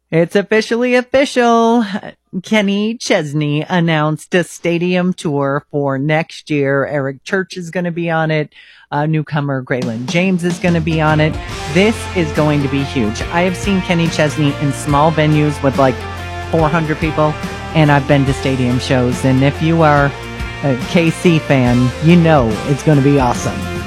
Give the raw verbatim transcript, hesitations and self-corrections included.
It's officially official. Kenny Chesney announced a stadium tour for next year. Eric Church is going to be on it. Uh, newcomer Graylin James is going to be on it. This is going to be huge. I have seen Kenny Chesney in small venues with like four hundred people, and I've been to stadium shows. And if you are a K C fan, you know it's going to be awesome.